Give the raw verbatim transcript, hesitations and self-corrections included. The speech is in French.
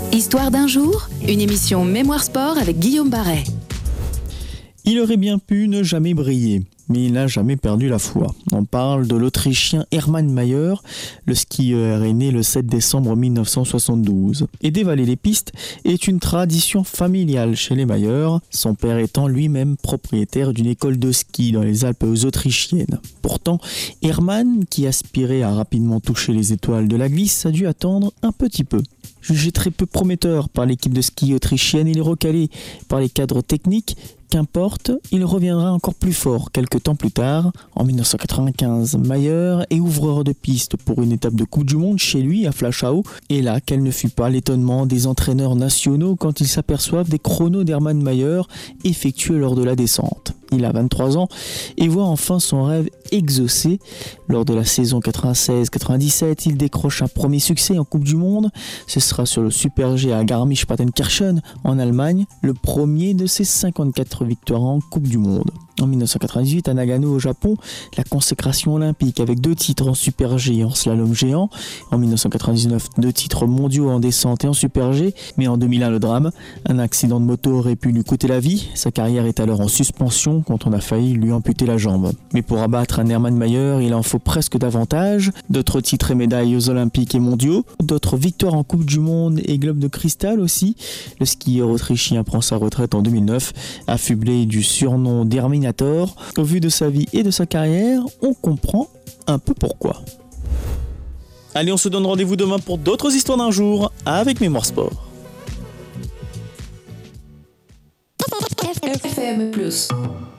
Histoire d'un jour, une émission Mémoire Sport avec Guillaume Barret. Il aurait bien pu ne jamais briller, mais il n'a jamais perdu la foi. On parle de l'Autrichien Hermann Maier. Le skieur est né le sept décembre mille neuf cent soixante-douze. Et dévaler les pistes est une tradition familiale chez les Maier, son père étant lui-même propriétaire d'une école de ski dans les Alpes autrichiennes. Pourtant, Hermann, qui aspirait à rapidement toucher les étoiles de la glisse, a dû attendre un petit peu. Jugé très peu prometteur par l'équipe de ski autrichienne, il est recalé par les cadres techniques. Qu'importe, il reviendra encore plus fort quelques temps plus tard. En mille neuf cent quatre-vingt-quinze, Maier est ouvreur de piste pour une étape de Coupe du Monde chez lui à Flachau. Et là, quel ne fut pas l'étonnement des entraîneurs nationaux quand ils s'aperçoivent des chronos d'Hermann Maier effectués lors de la descente. Il a vingt-trois ans et voit enfin son rêve exaucé. Lors de la saison quatre-vingt-seize quatre-vingt-dix-sept, il décroche un premier succès en Coupe du Monde. Ce sera sur le Super G à Garmisch-Partenkirchen en Allemagne, le premier de ses cinquante-quatre victoires en Coupe du Monde. En mille neuf cent quatre-vingt-dix-huit, à Nagano au Japon, la consécration olympique avec deux titres en Super G et en slalom géant. En mille neuf cent quatre-vingt-dix-neuf, deux titres mondiaux en descente et en Super G. Mais en deux mille un, le drame. Un accident de moto aurait pu lui coûter la vie. Sa carrière est alors en suspension quand on a failli lui amputer la jambe. Mais pour abattre un Hermann Maier, il en faut presque davantage. D'autres titres et médailles aux Olympiques et mondiaux. D'autres victoires en Coupe du Monde et Globe de cristal aussi. Le skieur autrichien prend sa retraite en deux mille neuf, affublé du surnom d'Herminator. Au vu de sa vie et de sa carrière, on comprend un peu pourquoi. Allez, on se donne rendez-vous demain pour d'autres histoires d'un jour avec Mémoire Sport. F M plus.